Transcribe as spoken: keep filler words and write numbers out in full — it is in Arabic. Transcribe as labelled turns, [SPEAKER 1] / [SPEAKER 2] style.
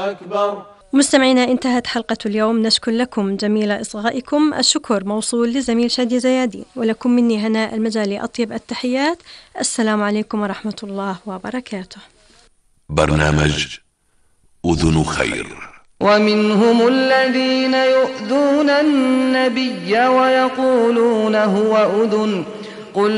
[SPEAKER 1] أكبر.
[SPEAKER 2] مستمعينا، انتهت حلقة اليوم. نشكر لكم جميل إصغائكم. الشكر موصول لزميل شادي زيادين، ولكم مني هناء المجالي أطيب التحيات. السلام عليكم ورحمة الله وبركاته.
[SPEAKER 3] برنامج أذن خير.
[SPEAKER 4] ومنهم الذين يؤذون النبي ويقولون هو أذن